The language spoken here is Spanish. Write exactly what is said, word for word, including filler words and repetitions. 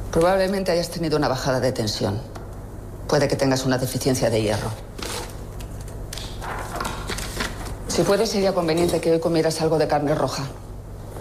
Probablemente hayas tenido una bajada de tensión. Puede que tengas una deficiencia de hierro. Si puede, sería conveniente que hoy comieras algo de carne roja.